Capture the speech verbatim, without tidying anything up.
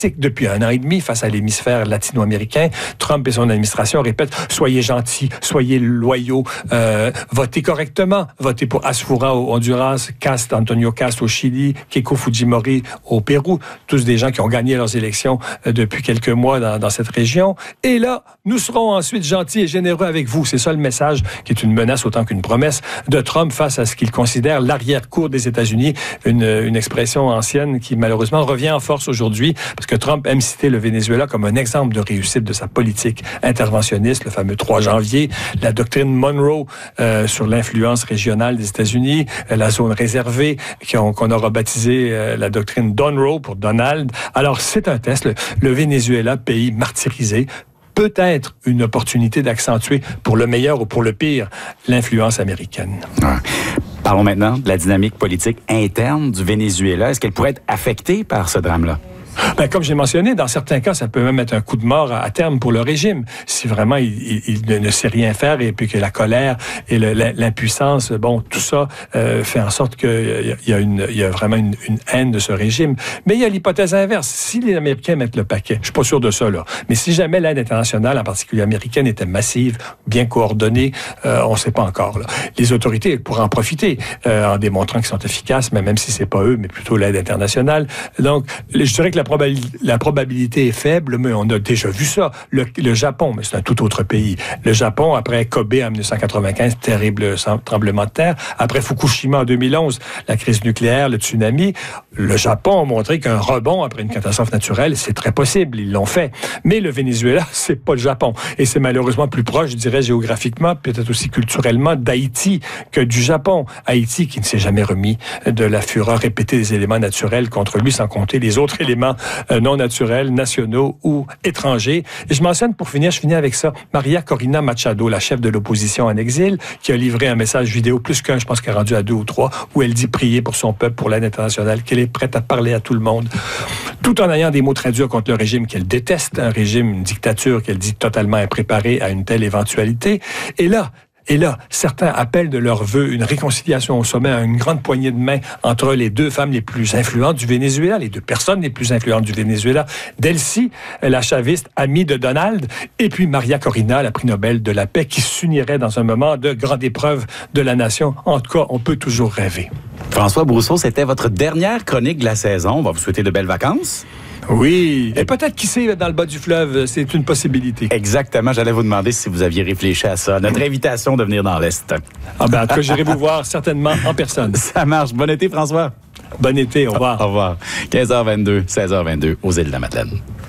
Depuis un an et demi, face à l'hémisphère latino-américain, Trump et son administration répètent « Soyez gentils, soyez loyaux, euh, votez correctement, votez pour Asfoura au Honduras, Cast, Antonio Cast au Chili, Keiko Fujimori au Pérou, tous des gens qui ont gagné leurs élections euh, depuis quelques mois dans, dans cette région. Et là, nous serons ensuite gentils et généreux avec vous. » C'est ça le message, qui est une menace autant qu'une promesse de Trump face à ce qu'il considère l'arrière-cour des États-Unis, une, une expression ancienne qui malheureusement revient en force aujourd'hui, parce que Trump aime citer le Venezuela comme un exemple de réussite de sa politique interventionniste, le fameux trois janvier, la doctrine Monroe euh, sur l'influence régionale des États-Unis, euh, la zone réservée qu'on, qu'on aura baptisée euh, la doctrine Donroe pour Donald. Alors c'est un test, le, le Venezuela, pays martyrisé, peut-être une opportunité d'accentuer pour le meilleur ou pour le pire l'influence américaine. Ouais. Parlons maintenant de la dynamique politique interne du Venezuela. Est-ce qu'elle pourrait être affectée par ce drame-là? Ben, comme j'ai mentionné, dans certains cas, ça peut même être un coup de mort à, à terme pour le régime. Si vraiment il, il, il ne sait rien faire et puis que la colère et le, l'impuissance, bon, tout ça euh, fait en sorte qu'il y a, une, il y a vraiment une, une haine de ce régime. Mais il y a l'hypothèse inverse. Si les Américains mettent le paquet, je suis pas sûr de ça, là, mais si jamais l'aide internationale, en particulier américaine, était massive, bien coordonnée, euh, on ne sait pas encore. Là. Les autorités pourraient en profiter euh, en démontrant qu'ils sont efficaces, mais même si c'est pas eux, mais plutôt l'aide internationale. Donc, je dirais que la probabilité, la probabilité est faible, mais on a déjà vu ça. Le, le Japon, mais c'est un tout autre pays. Le Japon, après Kobe en dix-neuf cent quatre-vingt-quinze, terrible tremblement de terre. Après Fukushima en deux mille onze, la crise nucléaire, le tsunami. Le Japon a montré qu'un rebond après une catastrophe naturelle, c'est très possible. Ils l'ont fait. Mais le Venezuela, c'est pas le Japon. Et c'est malheureusement plus proche, je dirais, géographiquement, peut-être aussi culturellement, d'Haïti que du Japon. Haïti qui ne s'est jamais remis de la fureur répétée des éléments naturels contre lui, sans compter les autres éléments euh, non naturels, nationaux ou étrangers. Et je mentionne, pour finir, je finis avec ça, Maria Corina Machado, la chef de l'opposition en exil, qui a livré un message vidéo, plus qu'un, je pense qu'elle est rendue à deux ou trois, où elle dit prier pour son peuple, pour l'aide internationale, qu'elle est prête à parler à tout le monde, tout en ayant des mots très durs contre le régime qu'elle déteste, un régime, une dictature qu'elle dit totalement impréparée à une telle éventualité. Et là, Et là, certains appellent de leur vœu une réconciliation au sommet, une grande poignée de main entre les deux femmes les plus influentes du Venezuela, les deux personnes les plus influentes du Venezuela, Delcy, la chaviste amie de Donald, et puis Maria Corina, la prix Nobel de la paix, qui s'unirait dans un moment de grande épreuve de la nation. En tout cas, on peut toujours rêver. François Brousseau, c'était votre dernière chronique de la saison. On va vous souhaiter de belles vacances. Oui, et peut-être qui sait, dans le bas du fleuve, c'est une possibilité. Exactement, j'allais vous demander si vous aviez réfléchi à ça. Notre invitation de venir dans l'Est. Ah ben, en tout cas, j'irai vous voir certainement en personne. Ça marche. Bon été, François. Bon été, au revoir. Au revoir. quinze heures vingt-deux, seize heures vingt-deux, aux Îles de la Madeleine.